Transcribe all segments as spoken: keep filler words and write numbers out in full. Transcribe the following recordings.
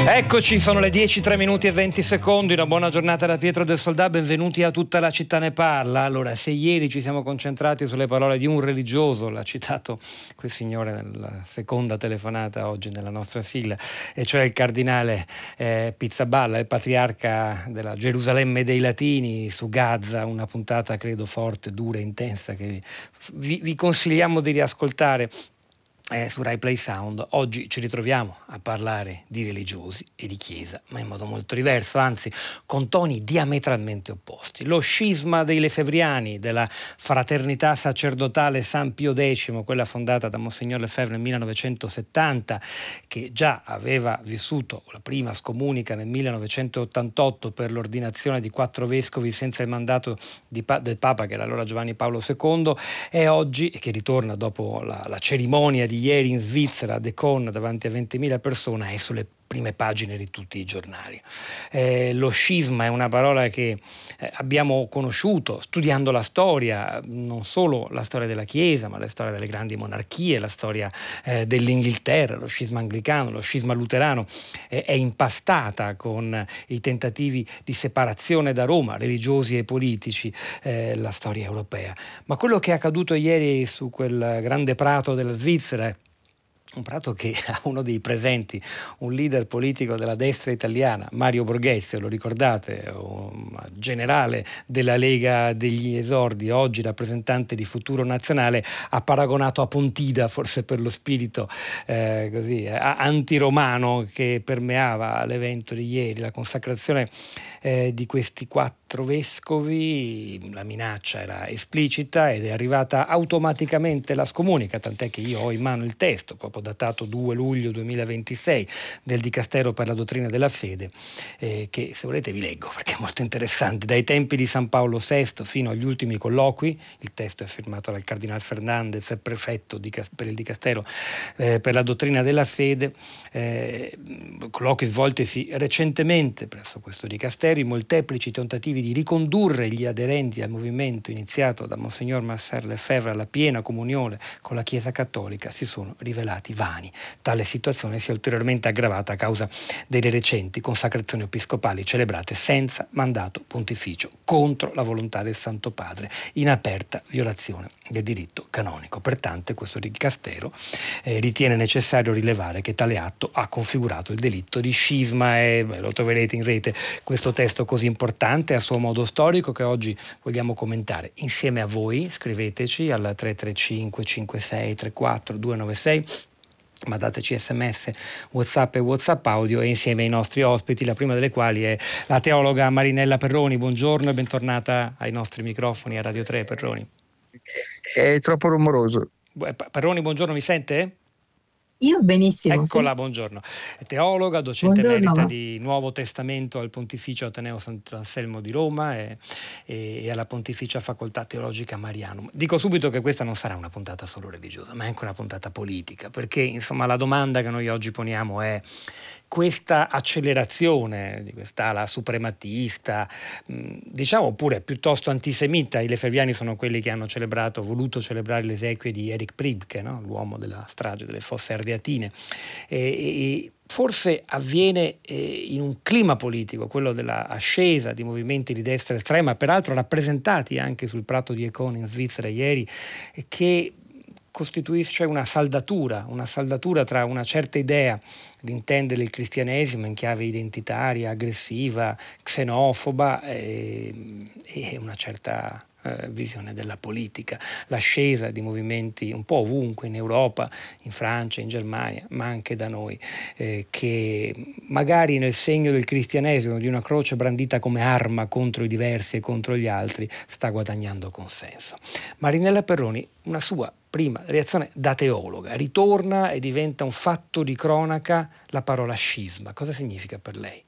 Eccoci, sono le dieci, tre minuti e venti secondi, una buona giornata da Pietro del Soldà, benvenuti a Tutta la città ne parla. Allora, se ieri ci siamo concentrati sulle parole di un religioso, l'ha citato quel signore nella seconda telefonata oggi nella nostra sigla, e cioè il cardinale eh, Pizzaballa, il patriarca della Gerusalemme dei Latini su Gaza, una puntata credo forte, dura, intensa, che vi, vi consigliamo di riascoltare Eh, su Rai Play Sound. Oggi ci ritroviamo a parlare di religiosi e di chiesa, ma in modo molto diverso, anzi con toni diametralmente opposti. Lo scisma dei lefebvriani, della fraternità sacerdotale San Pio X, quella fondata da Monsignor Lefebvre nel millenovecentosettanta, che già aveva vissuto la prima scomunica nel millenovecentottantotto per l'ordinazione di quattro vescovi senza il mandato di pa- del Papa, che era allora Giovanni Paolo secondo, e oggi, che ritorna dopo la, la cerimonia di ieri in Svizzera a Decon davanti a ventimila persone, è sulle prime pagine di tutti i giornali. Eh, lo scisma è una parola che eh, abbiamo conosciuto studiando la storia, non solo la storia della Chiesa, ma la storia delle grandi monarchie, la storia eh, dell'Inghilterra, lo scisma anglicano, lo scisma luterano. Eh, è impastata con i tentativi di separazione da Roma, religiosi e politici, eh, la storia europea. Ma quello che è accaduto ieri su quel grande prato della Svizzera, un prato che ha uno dei presenti, un leader politico della destra italiana, Mario Borghese, lo ricordate, un generale della Lega degli Esordi, oggi rappresentante di Futuro Nazionale, ha paragonato a Pontida, forse per lo spirito eh, così antiromano che permeava l'evento di ieri, la consacrazione eh, di questi quattro vescovi. La minaccia era esplicita ed è arrivata automaticamente la scomunica, tant'è che io ho in mano il testo, proprio datato due luglio duemilaventisei, del Dicastero per la dottrina della fede, eh, che se volete vi leggo perché è molto interessante. Dai tempi di San Paolo sesto fino agli ultimi colloqui, il testo è firmato dal Cardinal Fernandez, prefetto di, per il Dicastero eh, per la dottrina della fede, eh, colloqui svoltisi recentemente presso questo Dicastero, i molteplici tentativi di ricondurre gli aderenti al movimento iniziato da Monsignor Marcel Lefebvre alla piena comunione con la Chiesa Cattolica si sono rivelati vani. Tale situazione si è ulteriormente aggravata a causa delle recenti consacrazioni episcopali celebrate senza mandato pontificio, contro la volontà del Santo Padre, in aperta violazione del diritto canonico. Pertanto questo dicastero eh, ritiene necessario rilevare che tale atto ha configurato il delitto di scisma e beh, lo troverete in rete questo testo così importante a suo modo storico che oggi vogliamo commentare insieme a voi. Scriveteci al tre tre cinque cinque sei tre quattro due nove sei, mandateci sms, WhatsApp e WhatsApp audio, e insieme ai nostri ospiti, la prima delle quali è la teologa Marinella Perroni. Buongiorno e bentornata ai nostri microfoni a Radio tre. Perroni. È troppo rumoroso. Perroni, buongiorno, mi sente? Io benissimo. Eccola, sì. Buongiorno. È teologa, docente Buongiorno. emerita di Nuovo Testamento al Pontificio Ateneo Sant'Anselmo di Roma e, e alla Pontificia Facoltà Teologica Marianum. Dico subito che questa non sarà una puntata solo religiosa, ma è anche una puntata politica, perché insomma la domanda che noi oggi poniamo è: questa accelerazione di quest'ala suprematista, diciamo pure piuttosto antisemita, i lefebvriani sono quelli che hanno celebrato, voluto celebrare le esequie di Erich Priebke, no? L'uomo della strage delle Fosse Ardeatine, e, e forse avviene eh, in un clima politico, quello della ascesa di movimenti di destra estrema, peraltro rappresentati anche sul prato di Econ in Svizzera ieri, che costituisce una saldatura, una saldatura tra una certa idea di intendere il cristianesimo in chiave identitaria, aggressiva, xenofoba e, e una certa eh, visione della politica, l'ascesa di movimenti un po' ovunque in Europa, in Francia, in Germania, ma anche da noi, eh, che magari nel segno del cristianesimo, di una croce brandita come arma contro i diversi e contro gli altri, sta guadagnando consenso. Marinella Perroni, una sua prima reazione da teologa: ritorna e diventa un fatto di cronaca la parola scisma. Cosa significa per lei?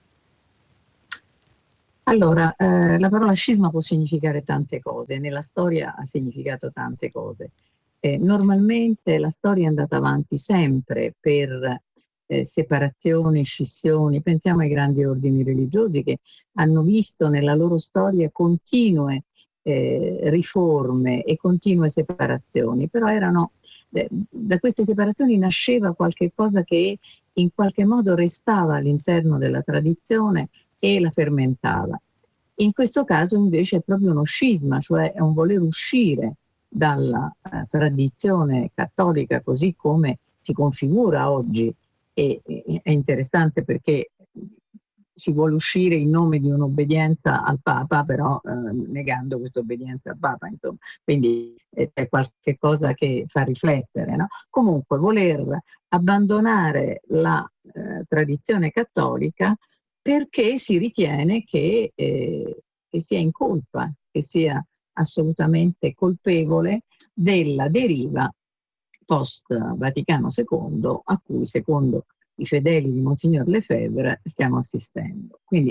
Allora, eh, la parola scisma può significare tante cose, nella storia ha significato tante cose. Eh, normalmente la storia è andata avanti sempre per eh, separazioni, scissioni. Pensiamo ai grandi ordini religiosi che hanno visto nella loro storia continue eh, riforme e continue separazioni, però erano, eh, da queste separazioni nasceva qualche cosa che in qualche modo restava all'interno della tradizione e la fermentava. In questo caso invece è proprio uno scisma, cioè è un voler uscire dalla eh, tradizione cattolica così come si configura oggi. E, e, è interessante perché si vuole uscire in nome di un'obbedienza al Papa, però eh, negando questa obbedienza al Papa, insomma. Quindi eh, è qualche cosa che fa riflettere, no? Comunque voler abbandonare la eh, tradizione cattolica perché si ritiene che, eh, che sia in colpa, che sia assolutamente colpevole della deriva post Vaticano secondo a cui, secondo i fedeli di Monsignor Lefebvre, stiamo assistendo. Quindi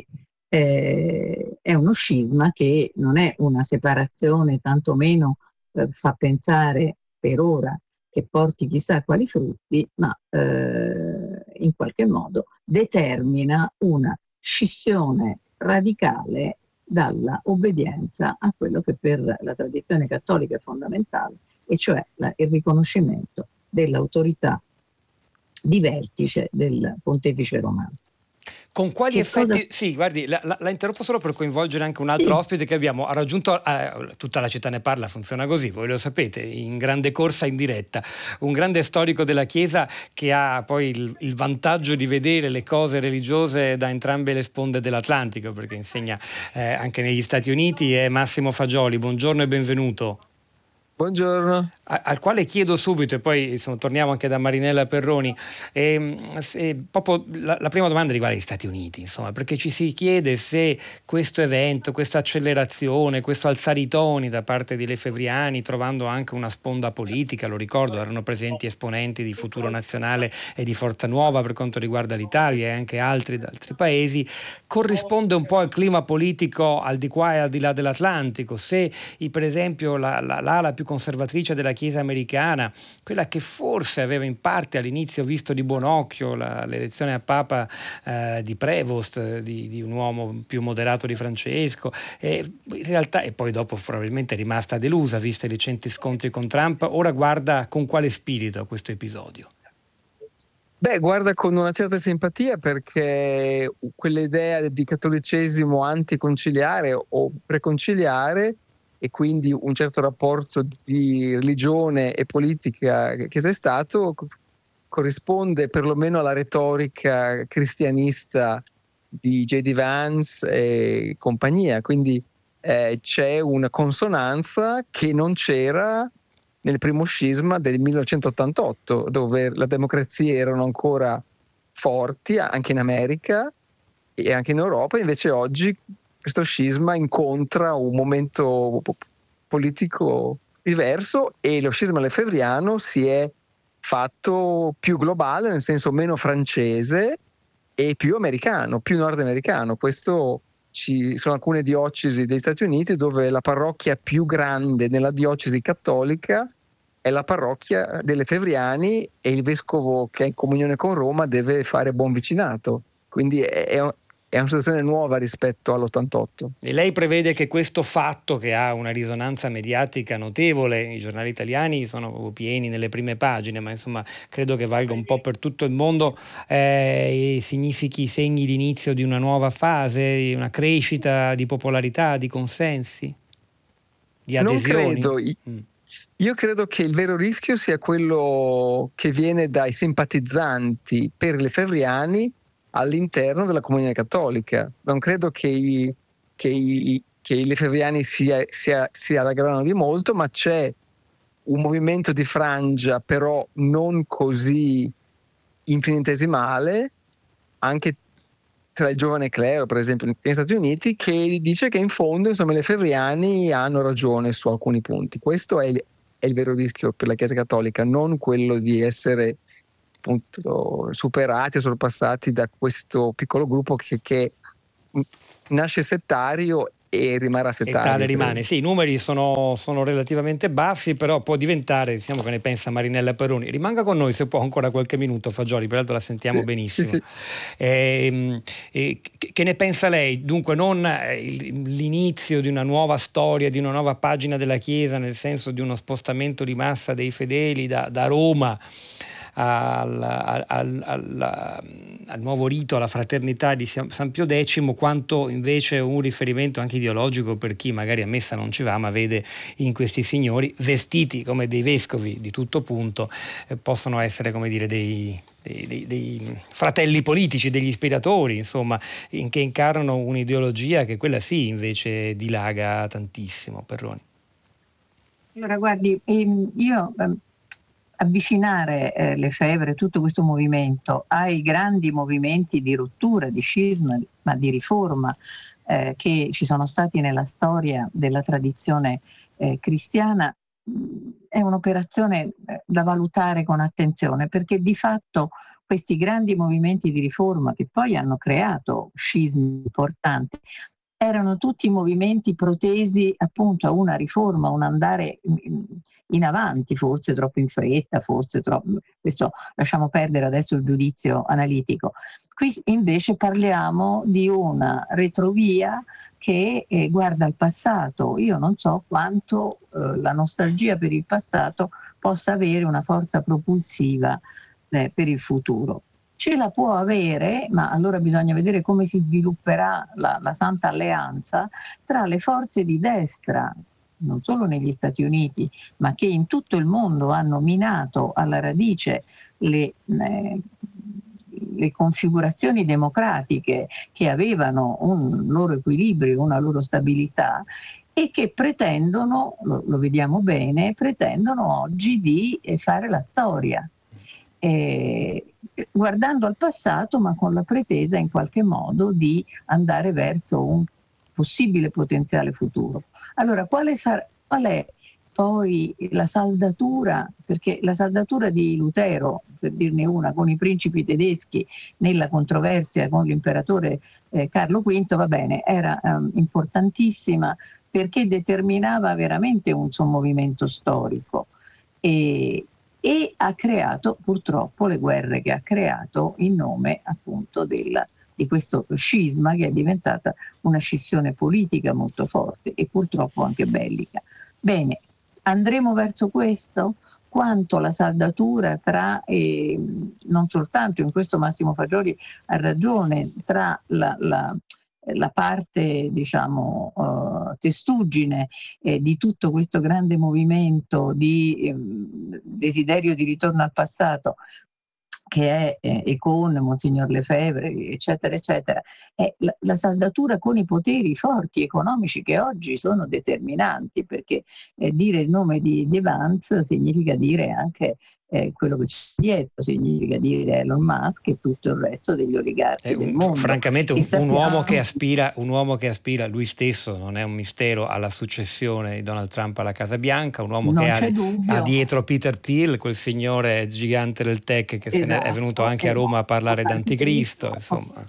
eh, è uno scisma che non è una separazione, tantomeno eh, fa pensare per ora che porti chissà quali frutti, ma eh, in qualche modo determina una scissione radicale dalla obbedienza a quello che per la tradizione cattolica è fondamentale, e cioè la, il riconoscimento dell'autorità di vertice del Pontefice Romano. Con quali che effetti? Cosa... Sì, guardi, la, la, la interrompo solo per coinvolgere anche un altro sì. ospite che abbiamo. Ha raggiunto, eh, tutta la città ne parla, funziona così, voi lo sapete, in grande corsa in diretta. Un grande storico della Chiesa che ha poi il, il vantaggio di vedere le cose religiose da entrambe le sponde dell'Atlantico, perché insegna eh, anche negli Stati Uniti, è Massimo Fagioli. Buongiorno e benvenuto. Buongiorno. A, al quale chiedo subito, e poi insomma, torniamo anche da Marinella Perroni, e, se, proprio la, la prima domanda riguarda gli Stati Uniti, insomma, perché ci si chiede se questo evento, questa accelerazione, questo alzare i toni da parte di lefebvriani, trovando anche una sponda politica, lo ricordo, erano presenti esponenti di Futuro Nazionale e di Forza Nuova per quanto riguarda l'Italia e anche altri da altri paesi, corrisponde un po' al clima politico al di qua e al di là dell'Atlantico. Se per esempio la, la, l'ala più conservatrice della Chiesa americana, quella che forse aveva in parte all'inizio visto di buon occhio la, l'elezione a Papa eh, di Prevost, di, di un uomo più moderato di Francesco, e in realtà, e poi dopo probabilmente è rimasta delusa vista i recenti scontri con Trump, ora guarda con quale spirito a questo episodio? Beh, guarda con una certa simpatia, perché quell'idea di cattolicesimo anticonciliare o preconciliare, e quindi un certo rapporto di religione e politica che c'è stato, corrisponde perlomeno alla retorica cristianista di J D Vance e compagnia. Quindi eh, c'è una consonanza che non c'era nel primo scisma del millenovecentottantotto, dove le democrazie erano ancora forti anche in America e anche in Europa. Invece oggi questo scisma incontra un momento politico diverso e lo scisma lefebvriano si è fatto più globale, nel senso meno francese e più americano, più nordamericano. Questo ci sono alcune diocesi degli Stati Uniti dove la parrocchia più grande nella diocesi cattolica è la parrocchia dei lefebvriani e il vescovo che è in comunione con Roma deve fare buon vicinato. Quindi è, è È una situazione nuova rispetto all'ottantotto. E lei prevede che questo fatto, che ha una risonanza mediatica notevole, i giornali italiani sono pieni nelle prime pagine, ma insomma credo che valga un po' per tutto il mondo, eh, significhi segni di inizio di una nuova fase, di una crescita di popolarità, di consensi, di adesioni? Non credo. Mm. Io credo che il vero rischio sia quello che viene dai simpatizzanti per i lefebvriani all'interno della comunione cattolica. Non credo che i, che i, che i lefebvriani si, si, si allargheranno di molto, ma c'è un movimento di frangia, però non così infinitesimale, anche tra il giovane clero, per esempio negli Stati Uniti, che dice che in fondo insomma, i lefebvriani hanno ragione su alcuni punti. Questo è il, è il vero rischio per la Chiesa cattolica, non quello di essere appunto superati o sorpassati da questo piccolo gruppo che, che nasce settario e rimarrà settario. E tale rimane. Sì, i numeri sono, sono relativamente bassi, però può diventare, diciamo, che ne pensa Marinella Perroni. Rimanga con noi se può ancora qualche minuto, Fagioli, peraltro la sentiamo sì, benissimo. Sì, sì. E, e, che ne pensa lei? Dunque non l'inizio di una nuova storia, di una nuova pagina della Chiesa, nel senso di uno spostamento di massa dei fedeli da, da Roma al, al, al, al, al nuovo rito, alla fraternità di San Pio X, quanto invece un riferimento anche ideologico per chi magari a messa non ci va, ma vede in questi signori vestiti come dei vescovi di tutto punto, eh, possono essere, come dire, dei Dei, dei, dei fratelli politici, degli ispiratori, insomma, in, che incarnano un'ideologia che quella sì invece dilaga tantissimo. Perroni. Allora guardi, io avvicinare eh, Lefebvre, tutto questo movimento, ai grandi movimenti di rottura, di scisma, ma di riforma eh, che ci sono stati nella storia della tradizione eh, cristiana, è un'operazione da valutare con attenzione, perché di fatto questi grandi movimenti di riforma che poi hanno creato scismi importanti erano tutti movimenti protesi appunto a una riforma, un andare in avanti, forse troppo in fretta, forse troppo, questo lasciamo perdere adesso il giudizio analitico. Qui invece parliamo di una retrovia che eh, guarda al passato. Io non so quanto eh, la nostalgia per il passato possa avere una forza propulsiva eh, per il futuro. Ce la può avere, ma allora bisogna vedere come si svilupperà la, la Santa Alleanza tra le forze di destra, non solo negli Stati Uniti, ma che in tutto il mondo hanno minato alla radice le, eh, le configurazioni democratiche che avevano un loro equilibrio, una loro stabilità, e che pretendono, lo, lo vediamo bene, pretendono oggi di fare la storia. Eh, guardando al passato, ma con la pretesa in qualche modo di andare verso un possibile potenziale futuro. Allora, quale, sar- qual è poi la saldatura? Perché la saldatura di Lutero, per dirne una, con i principi tedeschi nella controversia con l'imperatore eh, Carlo V, va bene, era um, importantissima perché determinava veramente un sommovimento storico. E, e ha creato purtroppo le guerre che ha creato in nome appunto della, di questo scisma che è diventata una scissione politica molto forte e purtroppo anche bellica. Bene, andremo verso questo? Quanto la saldatura tra, eh, non soltanto in questo Massimo Fagioli ha ragione, tra la, la la parte diciamo uh, testuggine eh, di tutto questo grande movimento di eh, desiderio di ritorno al passato che è eh, Econ, Monsignor Lefebvre, eccetera, eccetera, è la, la saldatura con i poteri forti economici che oggi sono determinanti, perché eh, dire il nome di, di Vance significa dire anche eh, quello che c'è dietro, significa dire Elon Musk e tutto il resto degli oligarchi un, del mondo. Francamente un, sappiamo... un, uomo che aspira, un uomo che aspira, lui stesso, non è un mistero, alla successione di Donald Trump alla Casa Bianca, un uomo non che ha, ha dietro Peter Thiel, quel signore gigante del tech che esatto, se ne è venuto anche a Roma a parlare d'anticristo, insomma.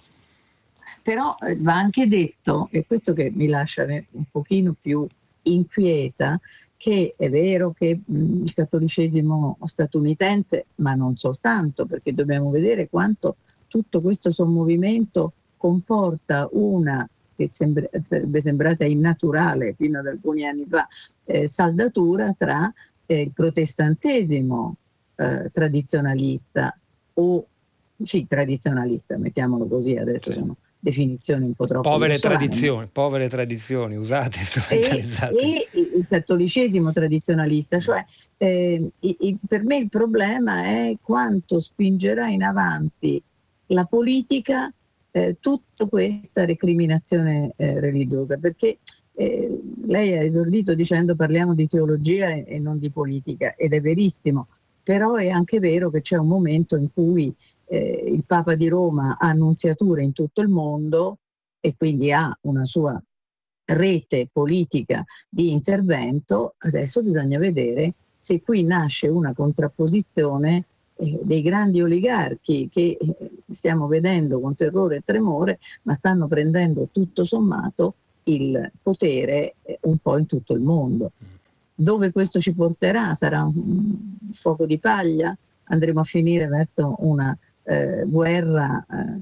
Però eh, va anche detto, e questo che mi lascia un pochino più inquieta, che è vero che mh, il cattolicesimo statunitense, ma non soltanto, perché dobbiamo vedere quanto tutto questo sommovimento comporta una, che sembra, sarebbe sembrata innaturale fino ad alcuni anni fa, eh, saldatura tra eh, il protestantesimo eh, tradizionalista o sì, tradizionalista, mettiamolo così, adesso sì. Sono definizioni un po' troppo povere tradizioni, povere tradizioni usate, strumentalizzate. E, e il cattolicesimo tradizionalista, cioè eh, e, per me il problema è quanto spingerà in avanti la politica eh, tutta questa recriminazione eh, religiosa, perché eh, lei ha esordito dicendo parliamo di teologia e, e non di politica, ed è verissimo, però è anche vero che c'è un momento in cui Eh, il Papa di Roma ha annunziature in tutto il mondo e quindi ha una sua rete politica di intervento. Adesso bisogna vedere se qui nasce una contrapposizione eh, dei grandi oligarchi che eh, stiamo vedendo con terrore e tremore, ma stanno prendendo tutto sommato il potere eh, un po' in tutto il mondo. Dove questo ci porterà? Sarà un, un fuoco di paglia? Andremo a finire verso una Eh, guerra eh,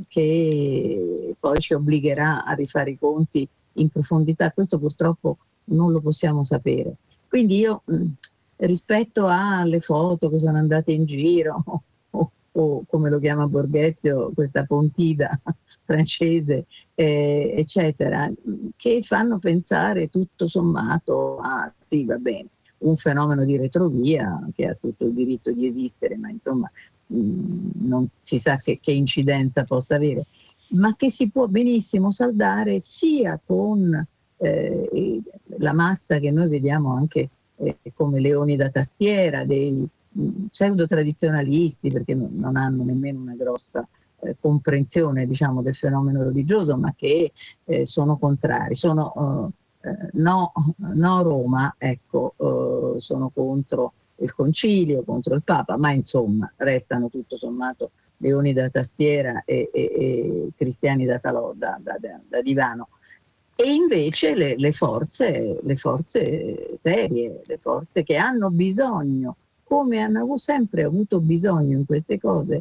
che poi ci obbligherà a rifare i conti in profondità. Questo purtroppo non lo possiamo sapere. Quindi io mh, rispetto alle foto che sono andate in giro o, o come lo chiama Borghezio, questa Pontida francese, eh, eccetera, che fanno pensare tutto sommato a sì, va bene, un fenomeno di retrovia che ha tutto il diritto di esistere, ma insomma mh, non si sa che, che incidenza possa avere, ma che si può benissimo saldare sia con eh, la massa che noi vediamo anche eh, come leoni da tastiera, dei pseudo tradizionalisti, perché non hanno nemmeno una grossa eh, comprensione, diciamo, del fenomeno religioso, ma che eh, sono contrari, sono eh, no, no Roma, ecco, eh, sono contro il concilio, contro il Papa, ma insomma restano tutto sommato leoni da tastiera e, e, e cristiani da salò, da, da, da divano. E invece le, le forze, le forze serie, le forze che hanno bisogno, come hanno sempre avuto bisogno in queste cose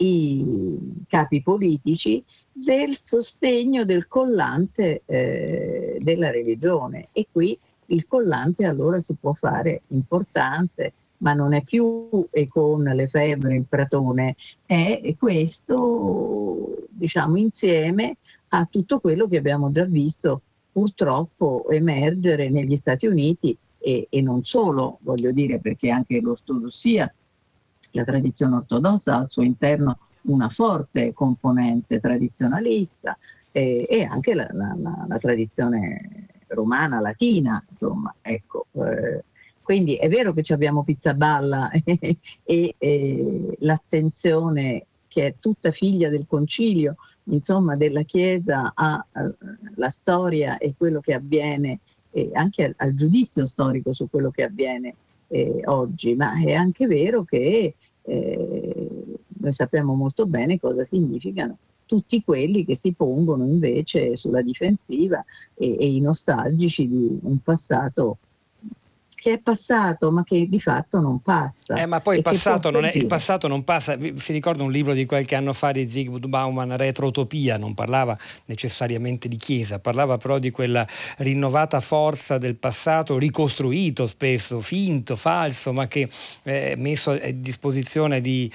i capi politici, del sostegno del collante eh, della religione. E qui il collante allora si può fare importante, ma non è più e con le febbri, il pratone, è questo, diciamo, insieme a tutto quello che abbiamo già visto purtroppo emergere negli Stati Uniti e, e non solo, voglio dire, perché anche l'ortodossia, la tradizione ortodossa ha al suo interno una forte componente tradizionalista eh, e anche la, la, la, la tradizione romana, latina, insomma, ecco. Eh, quindi è vero che ci abbiamo Pizzaballa e, e, e l'attenzione che è tutta figlia del concilio, insomma, della Chiesa alla storia e quello che avviene, e anche al, al giudizio storico su quello che avviene eh, oggi, ma è anche vero che eh, noi sappiamo molto bene cosa significano tutti quelli che si pongono invece sulla difensiva e, e i nostalgici di un passato che è passato ma che di fatto non passa. Eh, ma poi il passato, non è, il passato non passa. Si ricorda un libro di qualche anno fa di Zygmunt Bauman, Retroutopia, non parlava necessariamente di Chiesa, parlava però di quella rinnovata forza del passato ricostruito spesso, finto, falso, ma che è messo a disposizione di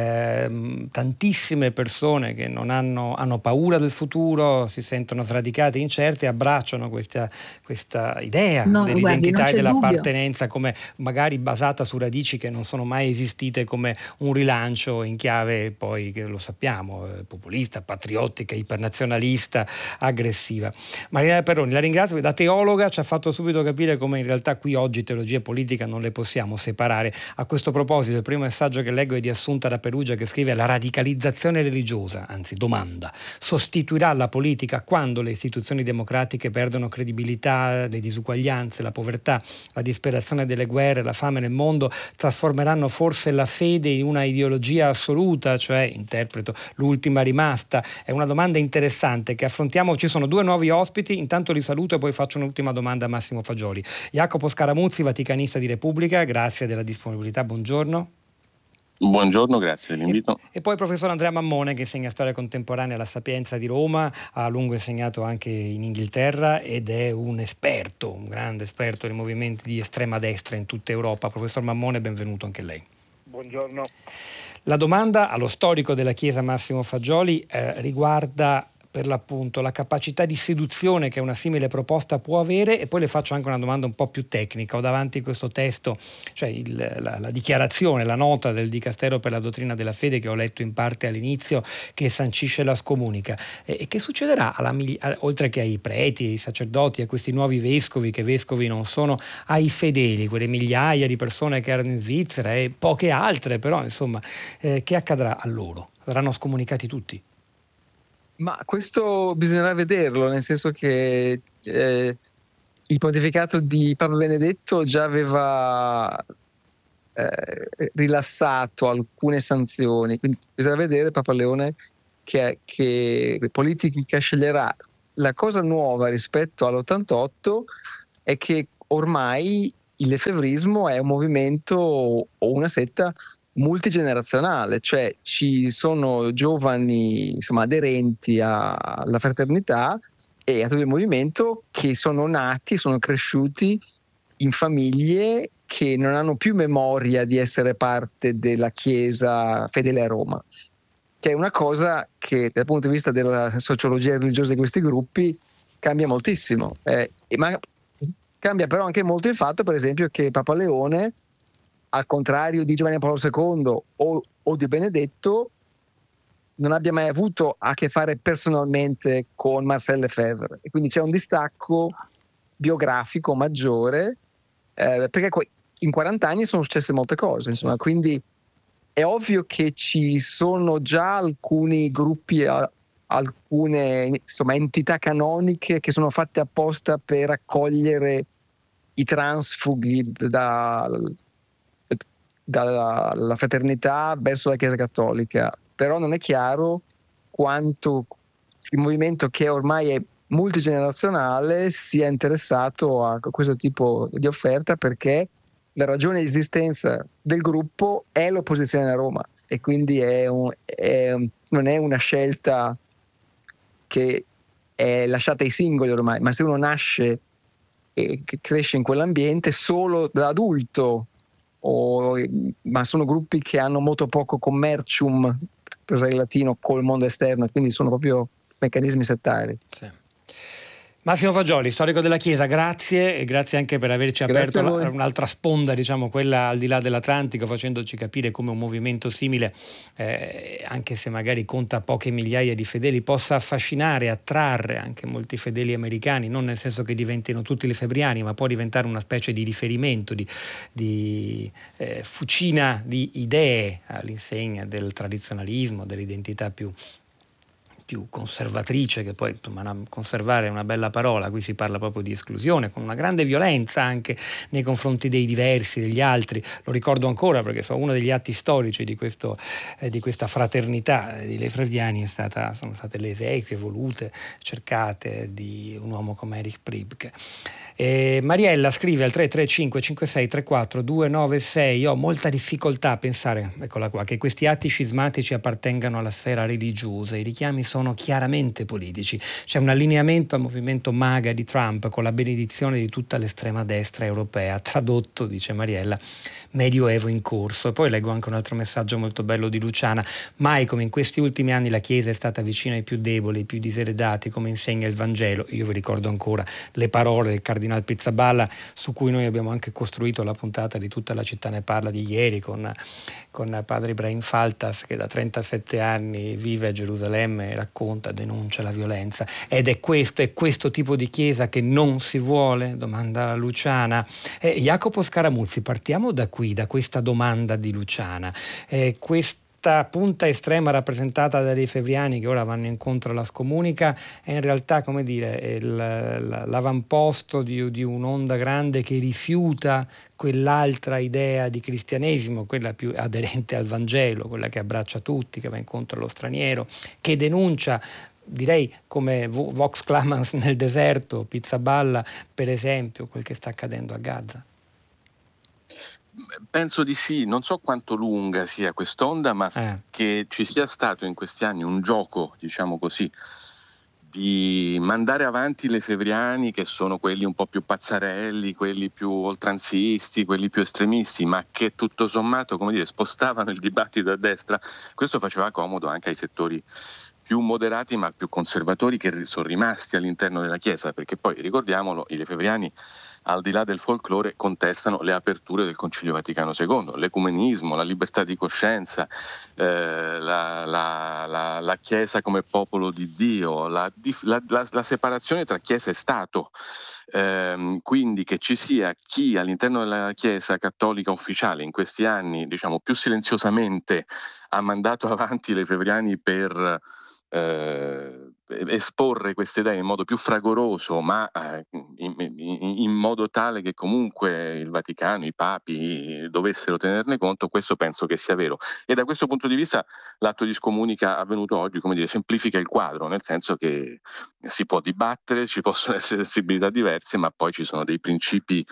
eh, tantissime persone che non hanno, hanno paura del futuro, si sentono sradicate, incerte, abbracciano questa, questa idea no, dell'identità guardi, e dell'appartenenza come magari basata su radici che non sono mai esistite, come un rilancio in chiave poi, che lo sappiamo, eh, populista, patriottica, ipernazionalista, aggressiva. Marianella Perroni, la ringrazio, da teologa ci ha fatto subito capire come in realtà qui oggi teologia e politica non le possiamo separare. A questo proposito il primo messaggio che leggo è di Assunta da Perugia, che scrive: la radicalizzazione religiosa, anzi domanda, sostituirà la politica quando le istituzioni democratiche perdono credibilità, le disuguaglianze, la povertà, la disperazione delle guerre, la fame nel mondo trasformeranno forse la fede in una ideologia assoluta, cioè, interpreto, l'ultima rimasta? È una domanda interessante che affrontiamo. Ci sono due nuovi ospiti, intanto li saluto e poi faccio un'ultima domanda a Massimo Fagioli. Jacopo Scaramuzzi, vaticanista di Repubblica, grazie della disponibilità, buongiorno. Buongiorno, grazie dell'invito. E, e poi il professor Andrea Mammone, che insegna storia contemporanea alla Sapienza di Roma, ha a lungo insegnato anche in Inghilterra ed è un esperto, un grande esperto dei movimenti di estrema destra in tutta Europa. Professor Mammone, benvenuto anche lei. Buongiorno. La domanda allo storico della Chiesa Massimo Fagioli eh, riguarda per l'appunto la capacità di seduzione che una simile proposta può avere, e poi le faccio anche una domanda un po' più tecnica. Ho davanti questo testo, cioè il, la, la dichiarazione, la nota del Dicastero per la dottrina della fede che ho letto in parte all'inizio, che sancisce la scomunica. E, e che succederà alla, a, oltre che ai preti, ai sacerdoti, a questi nuovi vescovi, che vescovi non sono, ai fedeli, quelle migliaia di persone che erano in Svizzera e poche altre, però insomma, eh, che accadrà a loro? Verranno scomunicati tutti? Ma questo bisognerà vederlo, nel senso che eh, il pontificato di Papa Benedetto già aveva eh, rilassato alcune sanzioni, quindi bisogna vedere Papa Leone che, che politica sceglierà. La cosa nuova rispetto all'ottantotto è che ormai il lefebvrismo è un movimento o una setta multigenerazionale, cioè ci sono giovani, insomma, aderenti alla fraternità e a tutto il movimento che sono nati, sono cresciuti in famiglie che non hanno più memoria di essere parte della Chiesa fedele a Roma, che è una cosa che dal punto di vista della sociologia religiosa di questi gruppi cambia moltissimo. Eh, ma cambia però anche molto il fatto, per esempio, che Papa Leone, al contrario di Giovanni Paolo secondo o, o di Benedetto, non abbia mai avuto a che fare personalmente con Marcel Lefebvre, e quindi c'è un distacco biografico maggiore, eh, perché in quaranta anni sono successe molte cose, insomma, quindi è ovvio che ci sono già alcuni gruppi, alcune insomma, entità canoniche che sono fatte apposta per accogliere i transfughi da, dalla fraternità verso la Chiesa Cattolica, però non è chiaro quanto il movimento, che ormai è multigenerazionale, sia interessato a questo tipo di offerta, perché la ragione di esistenza del gruppo è l'opposizione a Roma, e quindi è un, è, non è una scelta che è lasciata ai singoli ormai, ma se uno nasce e cresce in quell'ambiente solo da adulto, o, ma sono gruppi che hanno molto poco commercium, per usare il latino, col mondo esterno, quindi sono proprio meccanismi settari. Sì. Massimo Fagioli, storico della Chiesa, grazie, e grazie anche per averci Grazie aperto la, un'altra sponda, diciamo quella al di là dell'Atlantico, facendoci capire come un movimento simile, eh, anche se magari conta poche migliaia di fedeli, possa affascinare, attrarre anche molti fedeli americani, non nel senso che diventino tutti lefebbriani, ma può diventare una specie di riferimento, di, di eh, fucina di idee all'insegna del tradizionalismo, dell'identità più più conservatrice, che poi insomma, conservare è una bella parola, qui si parla proprio di esclusione, con una grande violenza anche nei confronti dei diversi, degli altri. Lo ricordo ancora perché so, uno degli atti storici di, questo, eh, di questa fraternità di lefebvriani è stata, sono state le esequie volute, cercate, di un uomo come Erich Priebke. Eh, Mariella scrive al tre tre cinque cinque sei tre quattro due nove sei: ho molta difficoltà a pensare, eccola qua, che questi atti scismatici appartengano alla sfera religiosa. I richiami sono chiaramente politici. C'è un allineamento al movimento MAGA di Trump con la benedizione di tutta l'estrema destra europea. Tradotto, dice Mariella, medioevo in corso. E poi leggo anche un altro messaggio molto bello di Luciana: mai come in questi ultimi anni la Chiesa è stata vicina ai più deboli, ai più diseredati, come insegna il Vangelo. Io vi ricordo ancora le parole del cardinale Pizzaballa, su cui noi abbiamo anche costruito la puntata di Tutta la città ne parla di ieri con, con padre Ibrahim Faltas, che da trentasette anni vive a Gerusalemme, racconta, denuncia la violenza. Ed è questo, è questo tipo di Chiesa che non si vuole? Domanda Luciana. Eh, Jacopo Scaramuzzi, partiamo da qui, da questa domanda di Luciana. Eh, questa punta estrema rappresentata dai lefebvriani, che ora vanno incontro alla scomunica, è in realtà, come dire, il, l'avamposto di, di un'onda grande che rifiuta quell'altra idea di cristianesimo, quella più aderente al Vangelo, quella che abbraccia tutti, che va incontro allo straniero, che denuncia, direi come Vox Clamans nel deserto, Pizzaballa per esempio, quel che sta accadendo a Gaza. Penso di sì, non so quanto lunga sia quest'onda, ma eh. che ci sia stato in questi anni un gioco, diciamo così, di mandare avanti i lefebvriani, che sono quelli un po' più pazzarelli, quelli più oltranzisti, quelli più estremisti, ma che tutto sommato, come dire, spostavano il dibattito a destra. Questo faceva comodo anche ai settori più moderati ma più conservatori, che sono rimasti all'interno della Chiesa, perché poi, ricordiamolo, i lefebvriani, al di là del folklore, contestano le aperture del Concilio Vaticano secondo, l'ecumenismo, la libertà di coscienza, eh, la, la, la, la Chiesa come popolo di Dio, la, la, la, la separazione tra Chiesa e Stato, eh, quindi che ci sia chi all'interno della Chiesa cattolica ufficiale in questi anni, diciamo, più silenziosamente ha mandato avanti i lefebvriani per Eh, esporre queste idee in modo più fragoroso, ma eh, in, in, in modo tale che comunque il Vaticano, i papi dovessero tenerne conto. Questo penso che sia vero, e da questo punto di vista l'atto di scomunica avvenuto oggi, come dire, semplifica il quadro, nel senso che si può dibattere, ci possono essere sensibilità diverse, ma poi ci sono dei principi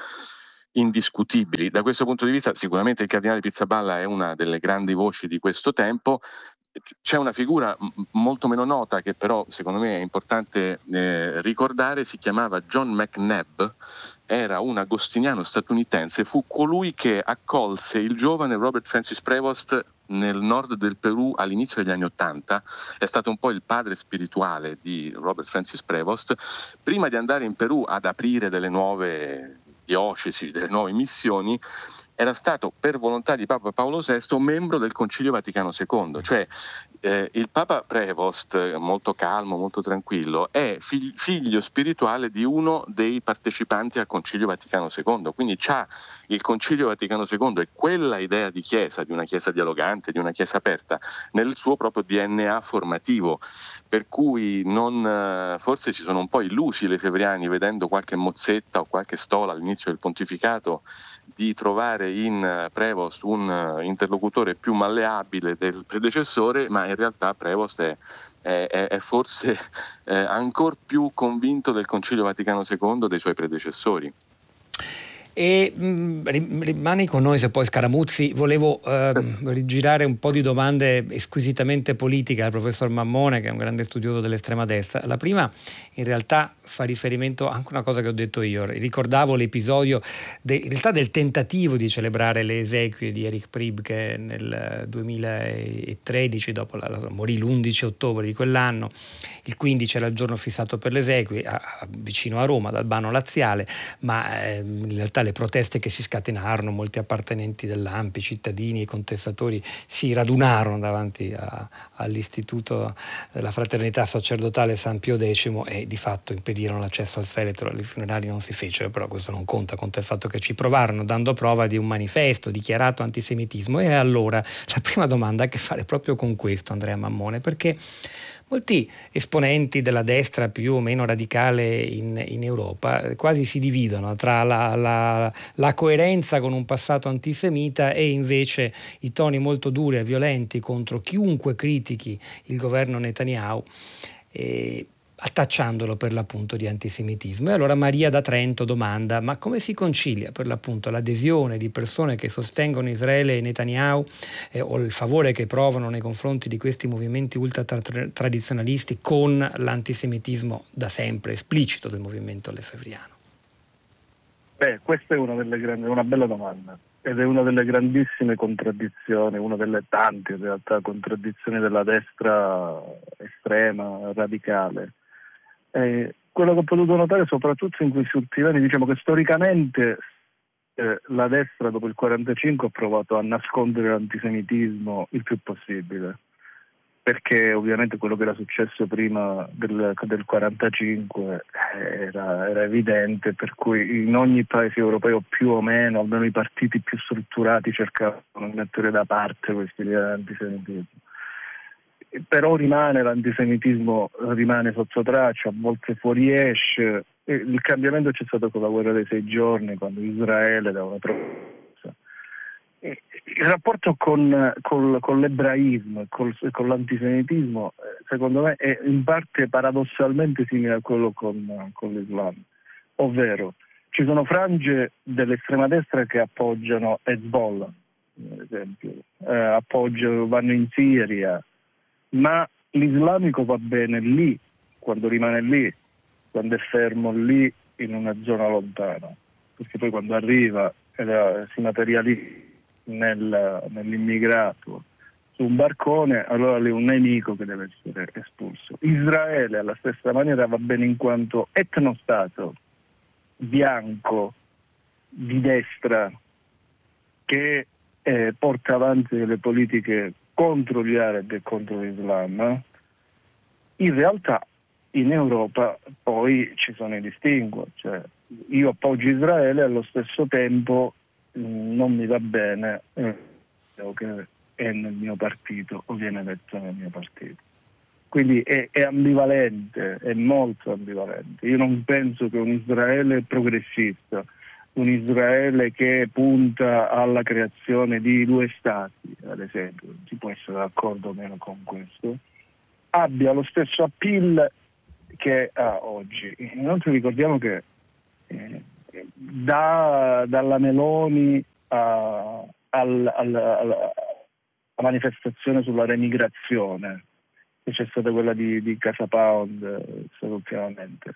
indiscutibili. Da questo punto di vista sicuramente il cardinale Pizzaballa è una delle grandi voci di questo tempo. c'è una figura molto meno nota che però secondo me è importante eh, ricordare, si chiamava John McNabb, era un agostiniano statunitense, fu colui che accolse il giovane Robert Francis Prevost nel nord del Perù all'inizio degli anni Ottanta, è stato un po' il padre spirituale di Robert Francis Prevost, prima di andare in Perù ad aprire delle nuove diocesi, delle nuove missioni. Era stato per volontà di Papa Paolo sesto membro del Concilio Vaticano secondo, cioè eh, il Papa Prevost, molto calmo, molto tranquillo, è fig- figlio spirituale di uno dei partecipanti al Concilio Vaticano secondo, quindi c'ha il Concilio Vaticano secondo e quella idea di chiesa, di una chiesa dialogante, di una chiesa aperta, nel suo proprio D N A formativo, per cui non, forse si sono un po' illusi i lefebvriani vedendo qualche mozzetta o qualche stola all'inizio del pontificato di trovare in Prevost un interlocutore più malleabile del predecessore, ma in realtà Prevost è, è, è forse eh, ancora più convinto del Concilio Vaticano secondo dei suoi predecessori. E mh, rimani con noi se poi Scaramuzzi. Volevo eh, rigirare un po' di domande squisitamente politiche al professor Mammone, che è un grande studioso dell'estrema destra. La prima in realtà fa riferimento anche a una cosa che ho detto io. Ricordavo l'episodio de, in realtà del tentativo di celebrare le esequie di Erich Priebke nel duemilatredici, dopo la, la, morì l'undici ottobre di quell'anno. Il quindici era il giorno fissato per le esequie, a, a, vicino a Roma, ad Albano Laziale, ma eh, in realtà le proteste che si scatenarono, molti appartenenti dell'A N P I, cittadini e contestatori si radunarono davanti a, all'istituto della fraternità sacerdotale San Pio X e di fatto impedirono l'accesso al feretro. I funerali non si fecero, però questo non conta, conta il fatto che ci provarono dando prova di un manifesto dichiarato antisemitismo. E allora la prima domanda ha a che fare proprio con questo, Andrea Mammone, perché molti esponenti della destra più o meno radicale in, in Europa quasi si dividono tra la, la, la coerenza con un passato antisemita e invece i toni molto duri e violenti contro chiunque critichi il governo Netanyahu, eh, attacciandolo per l'appunto di antisemitismo. E allora Maria da Trento domanda: ma come si concilia per l'appunto l'adesione di persone che sostengono Israele e Netanyahu eh, o il favore che provano nei confronti di questi movimenti ultra tradizionalisti con l'antisemitismo da sempre esplicito del movimento lefebvriano? Beh, questa è una delle grandi, una bella domanda ed è una delle grandissime contraddizioni, una delle tante in realtà contraddizioni della destra estrema, radicale. Eh, quello che ho potuto notare soprattutto in questi ultimi anni, diciamo che storicamente eh, la destra dopo il quarantacinque ha provato a nascondere l'antisemitismo il più possibile, perché ovviamente quello che era successo prima del, del quarantacinque era, era evidente, per cui in ogni paese europeo più o meno, almeno i partiti più strutturati cercavano di mettere da parte questi idee di antisemitismo. Però rimane l'antisemitismo, rimane sotto traccia, a volte fuoriesce. Il cambiamento c'è stato con la guerra dei sei giorni, quando Israele da una proposta. Il rapporto con, con, con l'ebraismo e con, con l'antisemitismo, secondo me, è in parte paradossalmente simile a quello con, con l'Islam, ovvero ci sono frange dell'estrema destra che appoggiano Hezbollah, ad esempio, eh, appoggiano, vanno in Siria, ma l'islamico va bene lì, quando rimane lì, quando è fermo lì in una zona lontana, perché poi quando arriva eh, si materializza nel, nell'immigrato su un barcone, allora lì è un nemico che deve essere espulso. Israele alla stessa maniera va bene in quanto etnostato bianco di destra che eh, porta avanti delle politiche contro gli arabi e contro l'Islam. In realtà in Europa poi ci sono i distinguo, cioè io appoggio Israele e allo stesso tempo mh, non mi va bene eh, che è nel mio partito o viene eletto nel mio partito. Quindi è, è ambivalente, è molto ambivalente. Io non penso che un Israele progressista, un Israele che punta alla creazione di due stati, ad esempio, si può essere d'accordo o meno con questo, abbia lo stesso appeal che ha oggi. Inoltre ricordiamo che eh, da, dalla Meloni a, al, al, al, la manifestazione sulla remigrazione, che c'è stata quella di, di Casa Pound eh, ultimamente.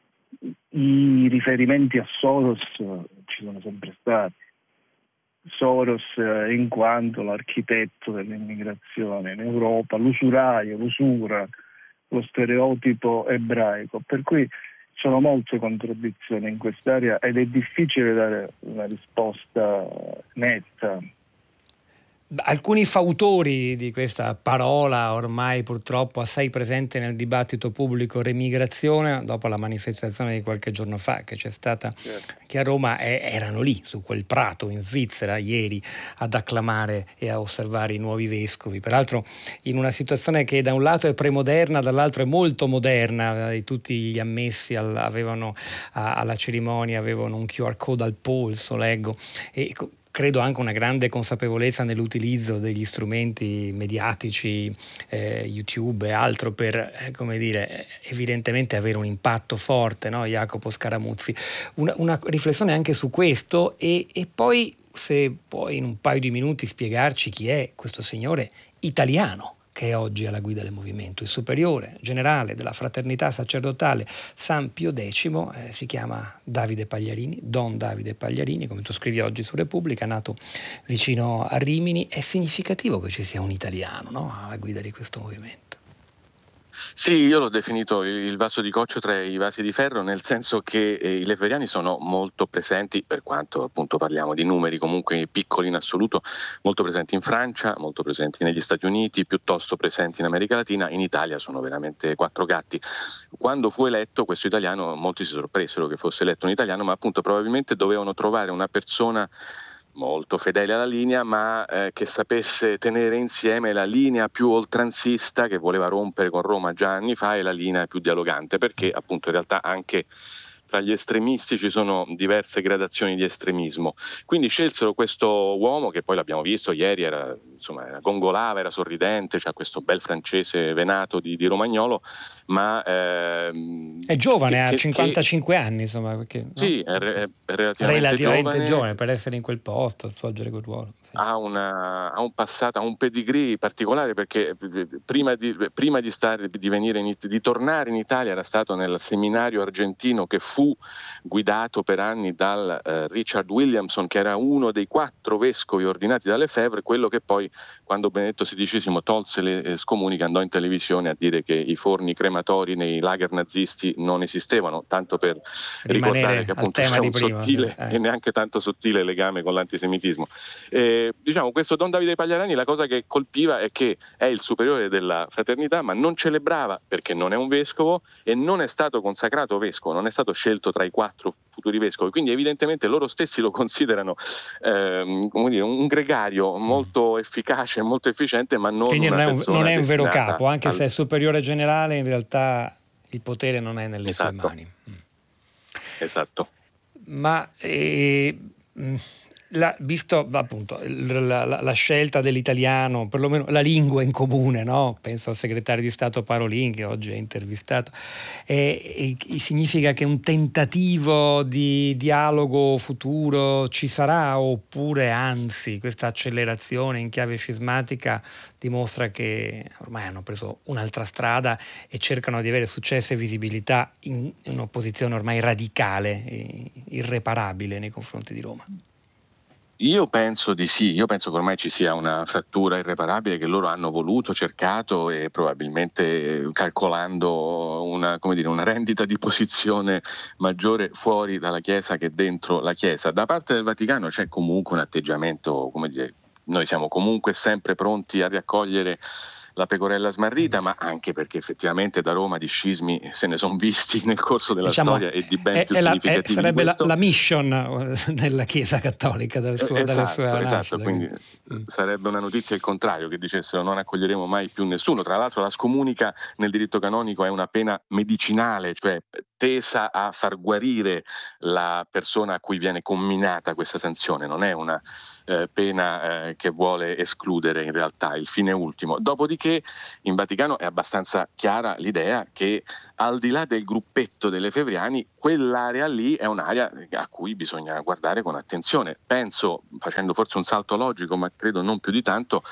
I riferimenti a Soros ci sono sempre stati. Soros eh, in quanto l'architetto dell'immigrazione in Europa, l'usuraio, l'usura, lo stereotipo ebraico, per cui sono molte contraddizioni in quest'area ed è difficile dare una risposta netta. Alcuni fautori di questa parola ormai purtroppo assai presente nel dibattito pubblico, remigrazione, dopo la manifestazione di qualche giorno fa che c'è stata certo. Che a Roma eh, erano lì su quel prato in Svizzera ieri ad acclamare e a osservare i nuovi vescovi, peraltro in una situazione che da un lato è premoderna, dall'altro è molto moderna. Eh, tutti gli ammessi al, avevano a, alla cerimonia avevano un Q R code al polso, leggo, e credo anche una grande consapevolezza nell'utilizzo degli strumenti mediatici, eh, YouTube e altro per, eh, come dire, evidentemente avere un impatto forte, no? Jacopo Scaramuzzi. Una, una riflessione anche su questo e, e poi se puoi in un paio di minuti spiegarci chi è questo signore italiano che è oggi alla guida del movimento, il superiore generale della fraternità sacerdotale San Pio X, eh, si chiama Davide Pagliarini, Don Davide Pagliarini, come tu scrivi oggi su Repubblica, nato vicino a Rimini. È significativo che ci sia un italiano, no, alla guida di questo movimento. Sì, io l'ho definito il vaso di coccio tra i vasi di ferro, nel senso che eh, i lefebvriani sono molto presenti, per quanto appunto parliamo di numeri comunque piccoli in assoluto, molto presenti in Francia, molto presenti negli Stati Uniti, piuttosto presenti in America Latina. In Italia sono veramente quattro gatti. Quando fu eletto questo italiano, molti si sorpresero che fosse eletto un italiano, ma appunto probabilmente dovevano trovare una persona molto fedele alla linea, ma eh, che sapesse tenere insieme la linea più oltranzista che voleva rompere con Roma già anni fa e la linea più dialogante, perché appunto in realtà anche tra gli estremisti ci sono diverse gradazioni di estremismo. Quindi scelsero questo uomo che poi l'abbiamo visto ieri, era, insomma, era gongolava, era sorridente, c'ha questo bel francese venato di, di romagnolo, ma ehm, è giovane, che, ha che, cinquantacinque che, anni, insomma, perché, no? Sì, è, è relativamente, relativamente giovane, giovane per essere in quel posto, svolgere quel ruolo. Ha, una, ha un passato, ha un pedigree particolare, perché prima di, prima di, stare, di, venire in, di tornare in Italia era stato nel seminario argentino che fu guidato per anni dal uh, Richard Williamson, che era uno dei quattro vescovi ordinati da Lefebvre, quello che poi, quando Benedetto sedicesimo tolse le scomuniche, andò in televisione a dire che i forni crematori nei lager nazisti non esistevano, tanto per rimanere ricordare che appunto c'è un prima, sottile eh. e neanche tanto sottile legame con l'antisemitismo. Eh, diciamo, questo Don Davide Pagliarini, la cosa che colpiva è che è il superiore della fraternità, ma non celebrava perché non è un vescovo e non è stato consacrato vescovo, non è stato scelto tra i quattro futuri vescovi, quindi evidentemente loro stessi lo considerano ehm, come dire, un gregario molto efficace, molto efficiente, ma non quindi una non è un, persona non è un vero capo, anche al... se è superiore generale, in realtà il potere non è nelle esatto. sue mani. Esatto. Ma eh, La, visto appunto la, la, la scelta dell'italiano, perlomeno la lingua in comune, no? Penso al segretario di Stato Parolin che oggi è intervistato, e, e, significa che un tentativo di dialogo futuro ci sarà, oppure anzi questa accelerazione in chiave scismatica dimostra che ormai hanno preso un'altra strada e cercano di avere successo e visibilità in, in un'opposizione ormai radicale e irreparabile nei confronti di Roma? Io penso di sì, io penso che ormai ci sia una frattura irreparabile che loro hanno voluto, cercato e probabilmente calcolando una, come dire, una rendita di posizione maggiore fuori dalla Chiesa che dentro la Chiesa. Da parte del Vaticano c'è comunque un atteggiamento, come dire, noi siamo comunque sempre pronti a riaccogliere la pecorella smarrita, ma anche perché effettivamente da Roma di scismi se ne sono visti nel corso della diciamo, storia e di ben è, più è significativi la, è, sarebbe di questo. La, la mission della Chiesa Cattolica dal suo, esatto, dalla sua esatto, nascita. quindi mm. sarebbe una notizia il contrario, che dicessero non accoglieremo mai più nessuno. Tra l'altro la scomunica nel diritto canonico è una pena medicinale, cioè tesa a far guarire la persona a cui viene comminata questa sanzione, non è una eh, pena eh, che vuole escludere in realtà il fine ultimo. Dopodiché in Vaticano è abbastanza chiara l'idea che al di là del gruppetto dei lefebvriani, quell'area lì è un'area a cui bisogna guardare con attenzione. Penso, facendo forse un salto logico, ma credo non più di tanto,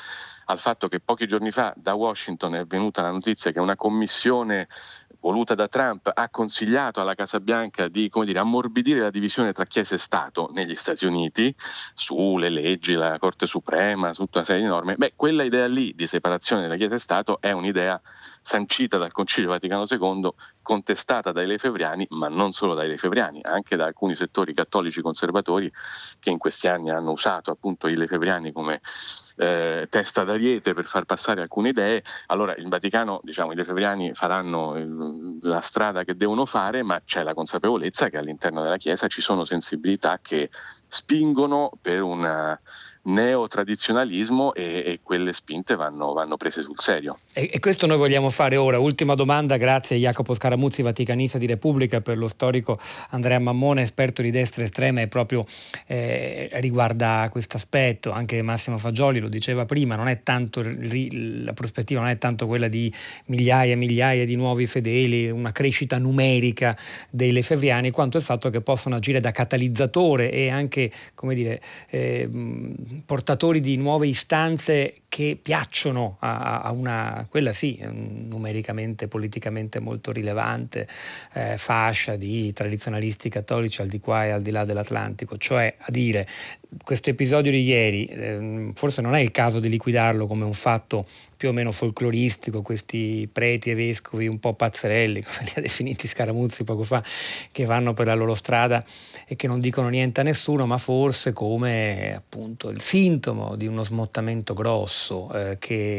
al fatto che pochi giorni fa da Washington è venuta la notizia che una commissione voluta da Trump ha consigliato alla Casa Bianca di, come dire, ammorbidire la divisione tra Chiesa e Stato negli Stati Uniti sulle leggi, la Corte Suprema, su tutta una serie di norme. Beh, quella idea lì di separazione della Chiesa e Stato è un'idea sancita dal Concilio Vaticano secondo, contestata dai lefebvriani, ma non solo dai lefebvriani, anche da alcuni settori cattolici conservatori che in questi anni hanno usato appunto i lefebvriani come eh, testa d'ariete per far passare alcune idee. Allora il Vaticano, diciamo, i lefebvriani faranno il, la strada che devono fare, ma c'è la consapevolezza che all'interno della Chiesa ci sono sensibilità che spingono per un neotradizionalismo e, e quelle spinte vanno, vanno prese sul serio. E, e questo noi vogliamo fare ora. Ultima domanda, grazie a Jacopo Scaramuzzi, vaticanista di Repubblica, per lo storico Andrea Mammone, esperto di destra estrema, e proprio eh, riguarda questo aspetto. Anche Massimo Fagioli lo diceva prima, non è tanto la prospettiva non è tanto quella di migliaia e migliaia di nuovi fedeli, una crescita numerica dei lefebvriani, quanto il fatto che possono agire da catalizzatore e anche, come dire, eh, portatori di nuove istanze che piacciono a, a una, quella sì, numericamente, politicamente molto rilevante eh, fascia di tradizionalisti cattolici al di qua e al di là dell'Atlantico. Cioè, a dire, questo episodio di ieri eh, forse non è il caso di liquidarlo come un fatto più o meno folcloristico, questi preti e vescovi un po' pazzerelli, come li ha definiti Scaramuzzi poco fa, che vanno per la loro strada e che non dicono niente a nessuno, ma forse come appunto il sintomo di uno smottamento grosso eh,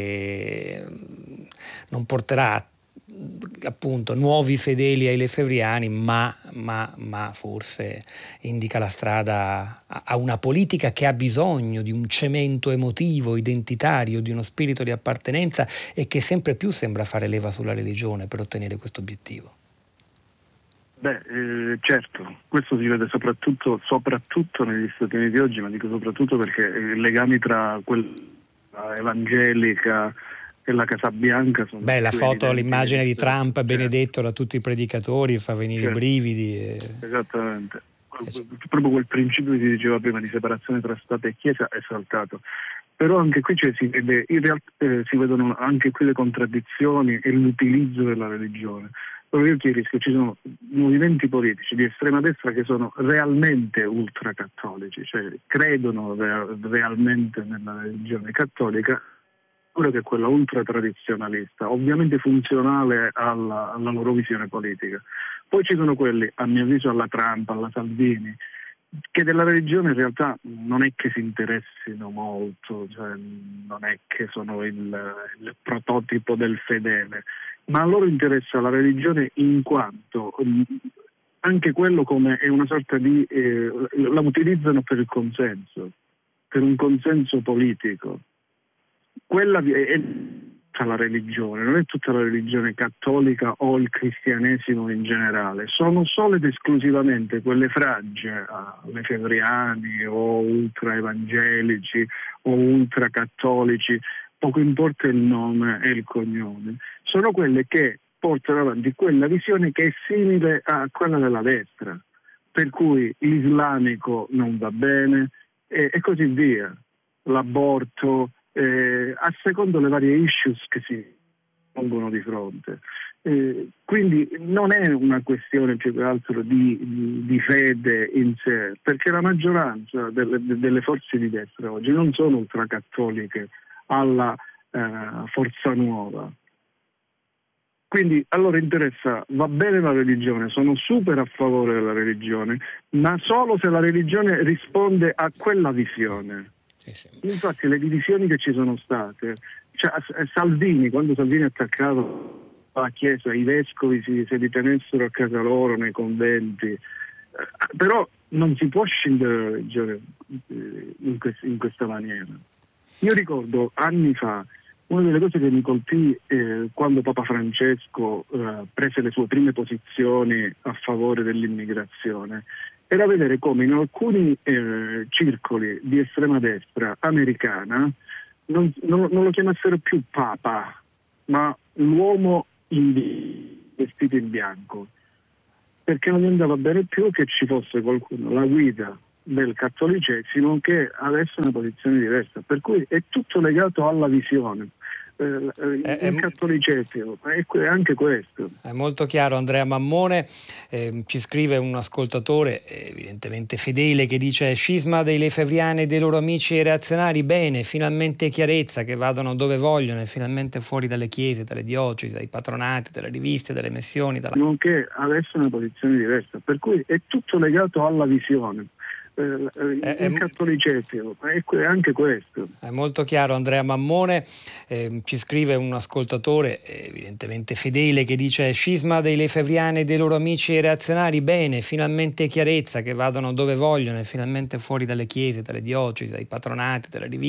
che non porterà appunto nuovi fedeli ai lefebvriani, ma, ma, ma forse indica la strada a, a una politica che ha bisogno di un cemento emotivo, identitario, di uno spirito di appartenenza, e che sempre più sembra fare leva sulla religione per ottenere questo obiettivo. Beh, eh, certo, questo si vede soprattutto, soprattutto negli Stati Uniti oggi, ma dico soprattutto perché i legami tra quella evangelica e la Casa Bianca sono... Beh, la foto, l'immagine di Trump certo. benedetto da tutti i predicatori fa venire certo. i brividi. E... Esattamente. Proprio quel principio che si diceva prima di separazione tra Stato e Chiesa è saltato. Però anche qui cioè, si, vede, in realtà, eh, si vedono anche qui le contraddizioni e l'utilizzo della religione. Però io chiarisco che ci sono movimenti politici di estrema destra che sono realmente ultracattolici, cioè credono re- realmente nella religione cattolica, pure che è quella ultratradizionalista, ovviamente funzionale alla, alla loro visione politica. Poi ci sono quelli, a mio avviso, alla Trump, alla Salvini, che della religione in realtà non è che si interessino molto, cioè non è che sono il, il prototipo del fedele, ma a loro interessa la religione in quanto anche quello come è una sorta di... Eh, la utilizzano per il consenso, per un consenso politico. Quella è tutta la religione, non è tutta la religione cattolica o il cristianesimo in generale, sono solo ed esclusivamente quelle fragge uh, lefebvriani o ultraevangelici o ultracattolici, poco importa il nome e il cognome, sono quelle che portano avanti quella visione che è simile a quella della destra, per cui l'islamico non va bene e, e così via, l'aborto, Eh, a secondo le varie issues che si pongono di fronte. Eh, quindi non è una questione più che altro di, di, di fede in sé, perché la maggioranza delle, delle forze di destra oggi non sono ultracattoliche alla eh, Forza Nuova. Quindi a loro interessa, va bene la religione, sono super a favore della religione, ma solo se la religione risponde a quella visione. Infatti le divisioni che ci sono state, cioè, Salvini, quando Salvini ha attaccato la Chiesa, i vescovi si, si ritenessero a casa loro nei conventi, eh, però non si può scindere la religione in, quest- in questa maniera. Io ricordo anni fa, una delle cose che mi colpì eh, quando Papa Francesco eh, prese le sue prime posizioni a favore dell'immigrazione, era vedere come in alcuni eh, circoli di estrema destra americana non, non, non lo chiamassero più Papa, ma l'uomo in vestito in bianco, perché non gli andava bene più che ci fosse qualcuno, la guida del cattolicesimo che adesso è una posizione diversa, per cui è tutto legato alla visione. Eh, è, il cattolicesimo è anche questo. È molto chiaro. Andrea Mammone, eh, ci scrive un ascoltatore evidentemente fedele che dice: scisma dei lefebvriani e dei loro amici reazionari, bene, finalmente chiarezza, che vadano dove vogliono e finalmente fuori dalle chiese, dalle diocesi, dai patronati, dalle riviste, dalle missioni, dalla... nonché adesso è una posizione diversa, per cui è tutto legato alla visione. Eh, è, il cattolicesimo è anche questo. È molto chiaro. Andrea Mammone, eh, ci scrive un ascoltatore evidentemente fedele che dice: scisma dei lefebvriani e dei loro amici reazionari, bene, finalmente chiarezza, che vadano dove vogliono e finalmente fuori dalle chiese, dalle diocesi, dai patronati, dalle riviste.